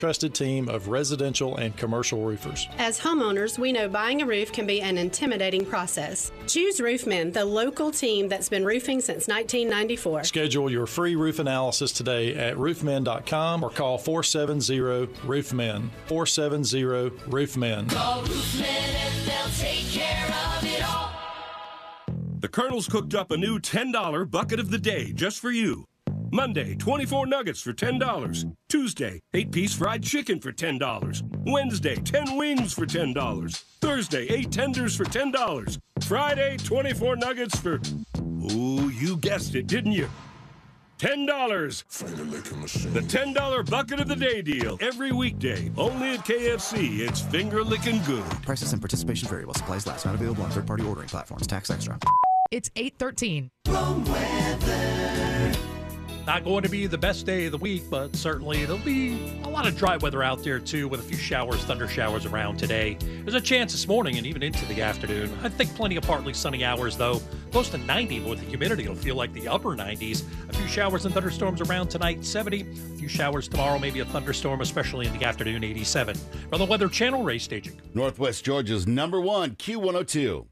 trusted team of residential and commercial roofers. As homeowners, we know buying a roof can be an intimidating process. Choose Roofmen, the local team that's been roofing since 1994. Schedule your free roof analysis today at roofmen.com or call 470-ROOFMEN. 470-ROOFMEN. Call Roofmen and they'll take care of it all. The Colonel's cooked up a new $10 bucket of the day just for you. Monday, 24 nuggets for $10. Tuesday, 8-piece fried chicken for $10. Wednesday, 10 wings for $10. Thursday, 8 tenders for $10. Friday, 24 nuggets for... Ooh, you guessed it, didn't you? $10. The $10 bucket of the day deal. Every weekday, only at KFC. It's finger-licking good. Prices and participation variable. Supplies last. Not available on third-party ordering platforms. Tax extra. It's 8:13. Wrong weather. Not going to be the best day of the week, but certainly there'll be a lot of dry weather out there, too, with a few showers, thunder showers around today. There's a chance this morning and even into the afternoon. I think plenty of partly sunny hours, though. Close to 90, but with the humidity, it'll feel like the upper 90s. A few showers and thunderstorms around tonight, 70. A few showers tomorrow, maybe a thunderstorm, especially in the afternoon, 87. From the Weather Channel, Ray Staging. Northwest Georgia's #1, Q102.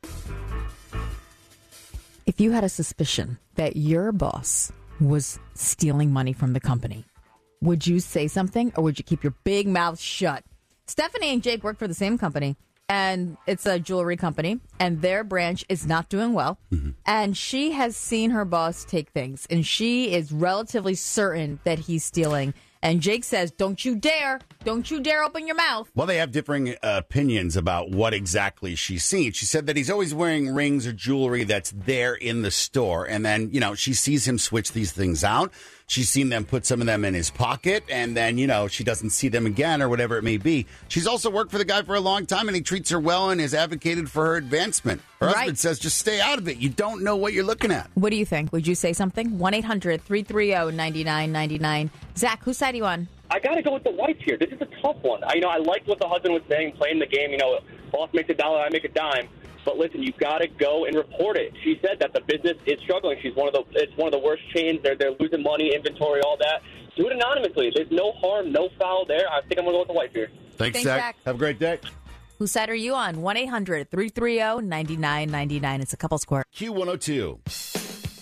If you had a suspicion that your boss was stealing money from the company, would you say something or would you keep your big mouth shut? Stephanie and Jake work for the same company, and it's a jewelry company, and their branch is not doing well. Mm-hmm. And she has seen her boss take things, and she is relatively certain that he's stealing. And Jake says, don't you dare open your mouth. Well, they have differing opinions about what exactly she's seen. She said that he's always wearing rings or jewelry that's there in the store. And then, she sees him switch these things out. She's seen them put some of them in his pocket. And then, she doesn't see them again or whatever it may be. She's also worked for the guy for a long time, and he treats her well and has advocated for her advancement. Her husband says, just stay out of it. You don't know what you're looking at. What do you think? Would you say something? 1-800-330-9999. Zach, whose side are you on? I got to go with the wife here. This is a tough one. I liked what the husband was saying, playing the game. Boss makes $1, I make a dime. But listen, you got to go and report it. She said that the business is struggling. It's one of the worst chains. They're losing money, inventory, all that. Do it anonymously. There's no harm, no foul there. I think I'm going to go with the wife here. Thanks, Zach. Have a great day. Whose side are you on? 1-800-330-9999. It's a couple score. Q102.